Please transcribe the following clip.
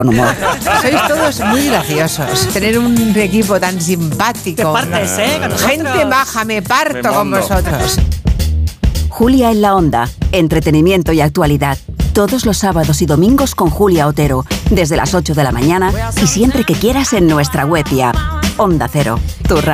con humor. Sois todos muy graciosos. Tener un equipo tan simpático. Te partes, con nosotros. Gente baja, me parto con vosotros. Julia en la Onda. Entretenimiento y actualidad. Todos los sábados y domingos con Julia Otero. Desde las 8 de la mañana y siempre que quieras en nuestra web y app. Onda Cero. Tu radio.